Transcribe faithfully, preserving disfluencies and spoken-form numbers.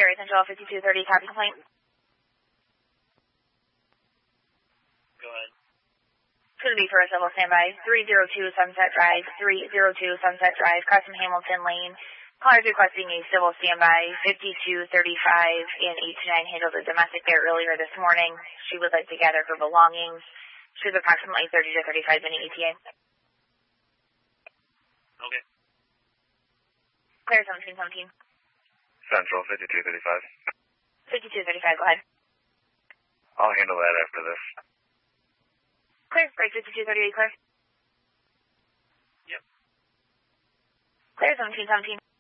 Gary Central fifty-two thirty, copy complaint. Go ahead. It's going to be for a civil standby. three oh two Sunset Drive, three oh two Sunset Drive, Crescent Hamilton Lane. Caller's requesting a civil standby. fifty-two thirty-five and eight two nine handled a domestic there earlier this morning. She would like to gather her belongings. She has approximately thirty to thirty-five minute E T A. Okay. Clear seventeen seventeen. Central fifty-two thirty-five. fifty-two thirty-five, go ahead. I'll handle that after this. Clear, break fifty-two thirty-eight, clear. Yep. Clear seventeen seventeen.